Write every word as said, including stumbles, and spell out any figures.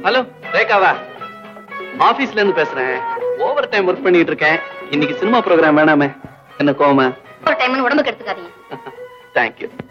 Hello ரேகாவா? ஆபீஸ்ல இருந்து பேசுறேன். ஓவர் டைம் ஒர்க் பண்ணிட்டு இருக்கேன். இன்னைக்கு சினிமா ப்ரோகிராம் வேணாமே. என்ன கோவமா? ஓவர் டைம்னு உடம்புக்கு எடுத்துக்காதீங்க. தேங்க்யூ.